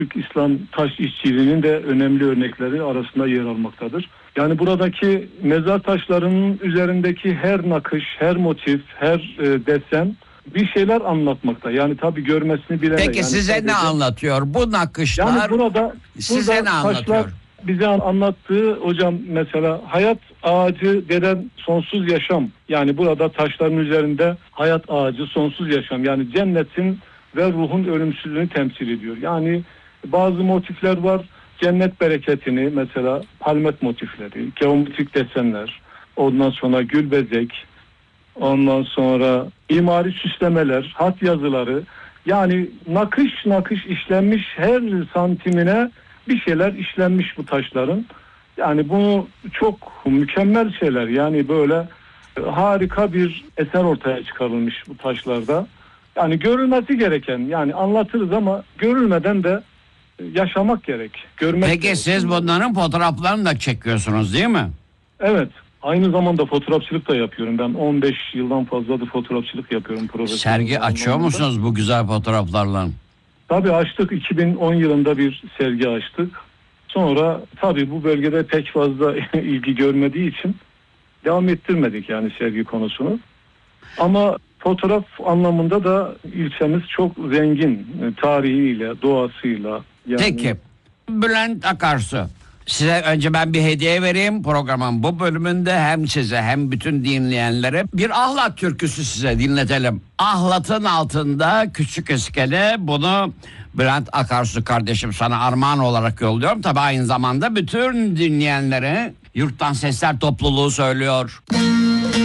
Türk İslam taş işçiliğinin de önemli örnekleri arasında yer almaktadır. Yani buradaki mezar taşlarının üzerindeki her nakış, her motif, her desen bir şeyler anlatmakta. Yani tabii görmesini bilemez. Peki yani size sadece, ne anlatıyor? Bu nakışlar yani burada size ne anlatıyor? taşlar bize anlattığı hocam mesela hayat ağacı denen sonsuz yaşam. Yani burada taşların üzerinde hayat ağacı sonsuz yaşam. Yani cennetin ve ruhun ölümsüzlüğünü temsil ediyor. Yani bazı motifler var. Cennet bereketini mesela palmet motifleri, geometrik desenler, ondan sonra gül bezek, ondan sonra mimari süslemeler, hat yazıları, yani nakış nakış işlenmiş, her santimine bir şeyler işlenmiş bu taşların. Yani bunu çok mükemmel şeyler, yani böyle harika bir eser ortaya çıkarılmış bu taşlarda. Yani görülmesi gereken, yani anlatırız ama görülmeden de yaşamak gerek. Görmek Peki gerek. siz bunların fotoğraflarını da çekiyorsunuz değil mi? Evet. Aynı zamanda fotoğrafçılık da yapıyorum. Ben 15 yıldan fazladır fotoğrafçılık yapıyorum. Sergi açıyor musunuz bu güzel fotoğraflarla? Tabii açtık. 2010 yılında bir sergi açtık. Sonra tabii bu bölgede pek fazla ilgi görmediği için devam ettirmedik yani sergi konusunu. Ama fotoğraf anlamında da ilçemiz çok zengin, tarihiyle, doğasıyla. Yani... Peki Bülent Akarsu, size önce ben bir hediye vereyim. Programın bu bölümünde hem size hem bütün dinleyenlere bir Ahlat türküsü size dinletelim. Ahlat'ın altında küçük iskele, bunu Bülent Akarsu kardeşim sana armağan olarak yolluyorum. Tabii aynı zamanda bütün dinleyenlere Yurttan Sesler topluluğu söylüyor.